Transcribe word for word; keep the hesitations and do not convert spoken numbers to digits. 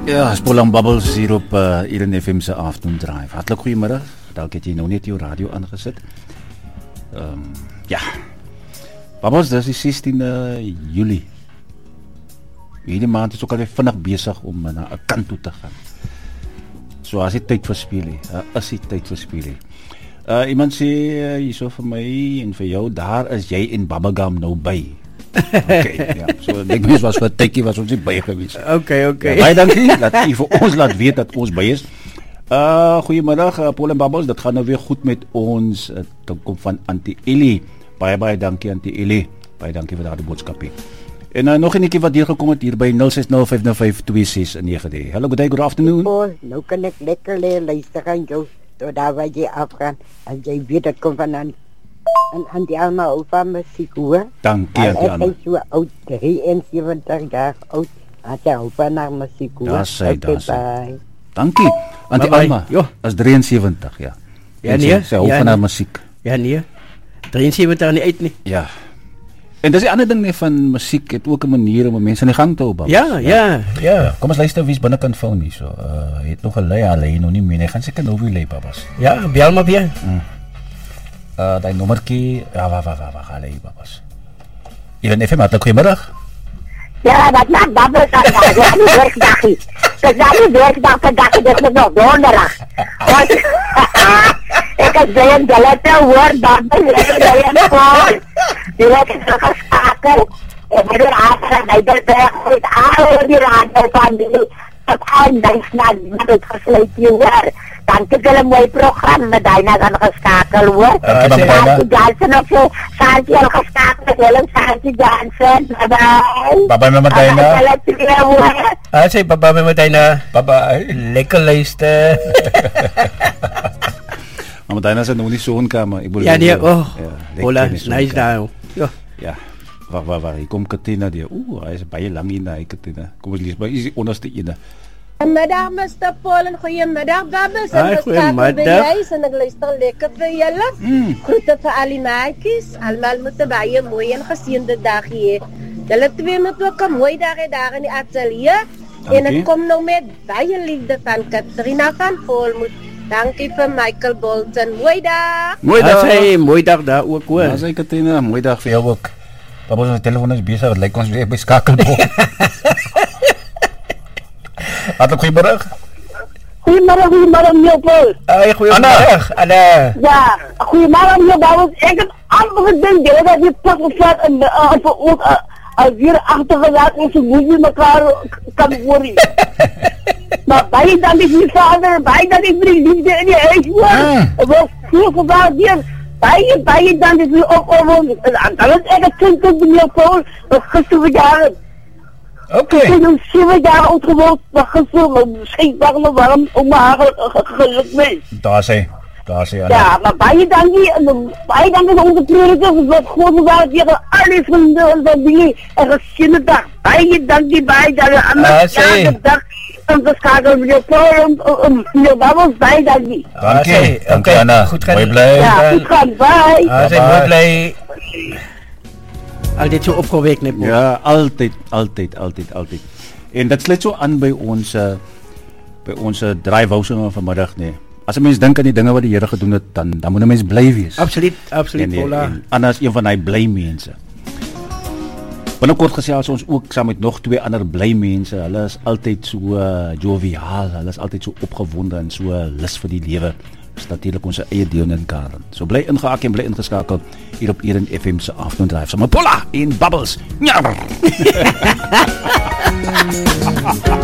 Ja, Spolang Bubbles hier op uh, Eden F M se Afternoon Drive. Hartlik goeiemiddag. Dalk het jy nou net jou radio aangesit. Ehm um, ja. Bubbles, dis die sestiende Julie. Hierdie maand is ook al vinnig besig om na 'n kant toe te gaan. So as jy tyd verspeel nie, uh, as jy tyd verspeel nie. Uh, iemand sê uh, hierso vir my en vir jou, daar is jy en Bubblegum nou by. Okay, ja. So ek mens was vir 'n tydjie was ons nie by gewees. Okay, okay. Ja, baie dankie dat jy vir ons laat weet dat ons by is. Uh goeiemiddag uh, Paul en Bubbles, dit gaan nou weer goed met ons. Uh, dit kom van Auntie Ellie. Baie baie dankie Auntie Ellie. Baie dankie vir daardie boodskapie. En uh, nog 'n netjie wat deurgekom het hier by nul ses nul vyf nul vyf twee ses nege drie. Hello, good day, good afternoon. Oh, nou kan ek lekker lê luister aan jou tot daar waar jy afgaan. En jy weet dat kom van aan en aan die Alma hou van musiek hoor. Dankie aan die Alma. Ek is so oud, drieënsewentig jaar oud. As jy hou van haar musiek hoor. Daar sê, daar sê. Dankie aan die Alma. Ja, as drieënsewentig, ja. Ja nee, sy hou ja, van nee. haar musiek. Ja nee. drieënsewentig aan die uit nie. Ja. En dis die ander ding nie van musiek, het ook 'n manier om mense aan die gang te hou. Ja, ja, ja. Kom ons luister wie's binnekant foon hier so. Uh het nog 'n lei al lei nog nie meer. Hy gaan seker nou weer lei babas. Ja, bel maar weer. Mm. Uh daai nommertjie, ja, wa wa wa wa gaan lei babas. Eden F M, hartlik goeiemiddag. Ja, dat maakt Bubbles aan daar. Ja, die werkdaggie. Dat is die werkdag vandag, dit is nog donderdag. Ek het blij om julle te hoor, Bubbles, ek het blij om te hoor. Die het is geskakel. En met die achter Nijderberg goed al die radiofamilie. Tot eindig na het gesluit die hoor. Dank ek julle mooi program met Diana gaan geskakel hoor. Santi Johnson ook so, Santi al geskakel, Willem Santi Johnson, bye bye. Bye bye Mama Diana. Ah, sê bye bye Mama Diana. Bye bye. Lekker luister. Mama Diana se nog nie so onkamer. Ja nee, oh. Hola, nice daar. Ja. Ja. Wag, wag, wag. Hier kom Katina die. Ooh, hy is baie lank hier na hy Katina. Kom ons lees by is die onderste ene. Goeiemiddag mister Paul en goeiemiddag Bubbles. Hi, goeiemiddag. En ek luister lekker vir julle. Mm. Groete vir al die maatjies. Almal moet 'n baie mooi en geseënde dag hê. Julle twee moet ook 'n mooi dag hê daar in die ateljee. En ek kom nou met baie liefde van Katrina van Volmoed. Dankie vir Michael Bolton. Mooi dag. Mooi dag. Sê mooi dag daar ook hoor. Ja, sê Katrina, mooi dag vir jou ook. Papa se telefoon is besig, dit lyk ons weer by skakelbol. Hartlik goeiemiddag. Goeiemiddag, goeiemiddag meneer Paul. Hey, goeiemiddag. Anna. Ja, goeiemiddag meneer Bubbles. Ek het al gedink jy dat jy pas gevat en vir ons al weer agtergelaat en so moet jy mekaar kan hoor. Maar baie dankie vir die vader, baie dankie vir die liefde in die huis hoor. Ek was so gewaardeerd. Baie, baie dankie vir die opoffering. En dan is ek 'n kind van meneer Paul, wat gister verjaardag. Okay. Ik ben een zeven jaar oud geworden, maar gister, maar misschien waren we warm om mijn haar geluk mee. Daar sê, daar sê. Ja, maar baie dankie, baie dankie voor onze predikers, wat gewoon waren tegen alle vrienden en familie en gezinnen dag. Baie dankie, baie dankie, en elke dag. En we schakelen meneer Paul en meneer Bubbles, baie dankie. Dankie, dankie Anna. Goed gaan. Mooi blij. Ja, goed gaan, bye. Ah, sê mooi blij. Altyd so opgewek net. Ja, altyd, altyd, altyd, altyd. En dit sluit so aan by ons uh, by ons uh, drive-housing vanmiddag nee. As 'n mens dink aan die dinge wat die Here gedoen het, dan dan moet 'n mens bly wees. Absoluut, absoluut. En, en Anna is een van daai bly mense. Binnekort gesels ons ook saam met nog twee ander bly mense. Hulle is altyd so uh, joviaal, hulle is altyd so opgewonde en so uh, lus vir die lewe. Dis natuurlik ons eie deel in Karen. So bly ingehaak en bly ingeskakel hier op Eden F M se Afternoon Drive. So Paula en Bubbles. Ja.